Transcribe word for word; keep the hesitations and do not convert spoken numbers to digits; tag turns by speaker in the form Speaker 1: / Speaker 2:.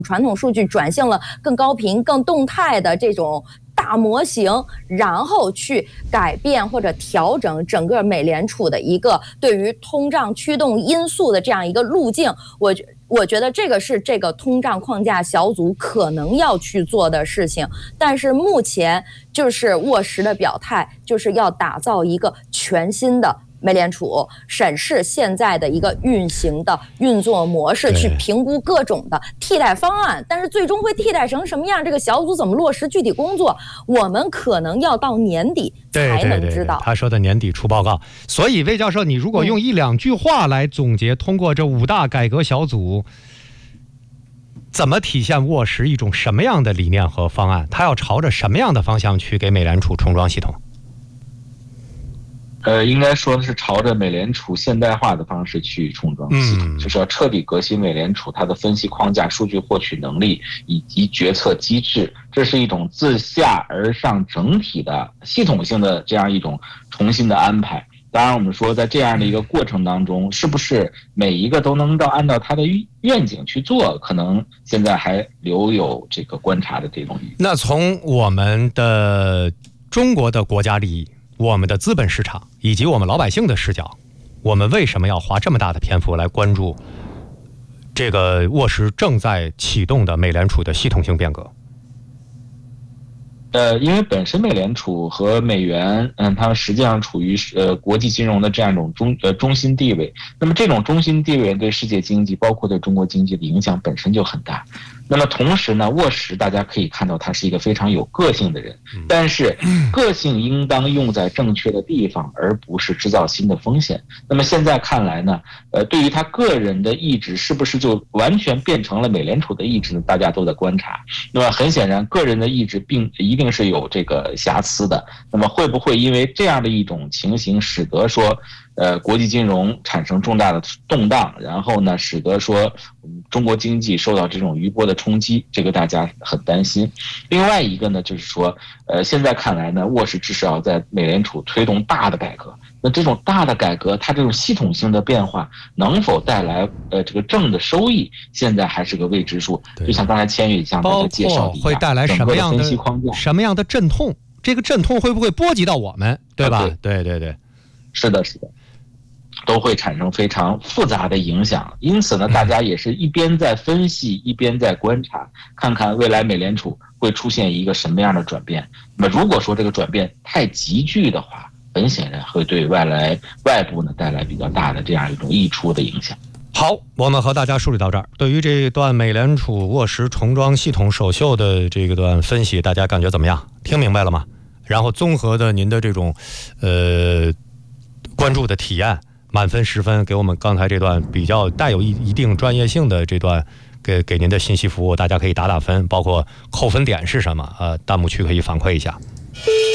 Speaker 1: 传统数据转向了更高频、更动态的这种大模型，然后去改变或者调整整个美联储的一个对于通胀驱动因素的这样一个路径。我觉我觉得这个是这个通胀框架小组可能要去做的事情。但是目前就是沃什的表态，就是要打造一个全新的美联储，审视现在的一个运行的运作模式，去评估各种的替代方案。但是最终会替代成什么样，这个小组怎么落实具体工作，我们可能要到年底才能知道。
Speaker 2: 对对对对，他说的年底出报告。所以魏教授，你如果用一两句话来总结，通过这五大改革小组怎么体现沃什一种什么样的理念和方案，他要朝着什么样的方向去给美联储重装系统？
Speaker 3: 呃，应该说是朝着美联储现代化的方式去重装系统，嗯、就是要彻底革新美联储它的分析框架、数据获取能力以及决策机制。这是一种自下而上整体的系统性的这样一种重新的安排。当然，我们说在这样的一个过程当中，是不是每一个都能够按照它的愿景去做，可能现在还留有这个观察的这种余地。
Speaker 2: 那从我们的中国的国家利益、我们的资本市场以及我们老百姓的视角，我们为什么要花这么大的篇幅来关注这个沃什正在启动的美联储的系统性变革？
Speaker 3: 呃，因为本身美联储和美元，嗯，它们实际上处于呃国际金融的这样一种中呃中心地位。那么这种中心地位对世界经济，包括对中国经济的影响本身就很大。那么同时呢，沃什大家可以看到他是一个非常有个性的人，但是个性应当用在正确的地方，而不是制造新的风险。那么现在看来呢，呃，对于他个人的意志是不是就完全变成了美联储的意志呢？大家都在观察。那么很显然，个人的意志并一定是有这个瑕疵的。那么会不会因为这样的一种情形，使得说呃，国际金融产生重大的动荡，然后呢，使得说中国经济受到这种余波的冲击，这个大家很担心。另外一个呢，就是说，呃，现在看来呢，沃什至少在美联储推动大的改革。那这种大的改革，它这种系统性的变化能否带来呃这个正的收益，现在还是个未知数。就像刚才千羽向大家介绍的一样，
Speaker 2: 会带来什么样的什么样的阵痛？这个阵痛会不会波及到我们？对吧？啊、对, 对对对，
Speaker 3: 是的，是的。都会产生非常复杂的影响，因此呢，大家也是一边在分析，一边在观察，看看未来美联储会出现一个什么样的转变。那么，如果说这个转变太急剧的话，很显然会对外来外部呢带来比较大的这样一种溢出的影响。
Speaker 2: 好，我们和大家梳理到这儿。对于这段美联储沃什重装系统首秀的这个段分析，大家感觉怎么样？听明白了吗？然后综合的您的这种呃关注的体验。满分十分，给我们刚才这段比较带有一一定专业性的这段给给您的信息服务，大家可以打打分，包括扣分点是什么？呃，弹幕区可以反馈一下。